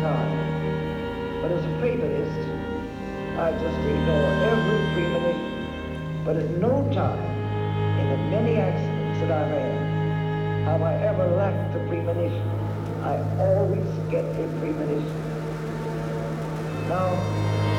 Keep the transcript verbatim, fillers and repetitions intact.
time. But as a fatalist, I just ignore every premonition. But at no time in the many accidents that I've had have I ever lacked a premonition. I always get a premonition. Now,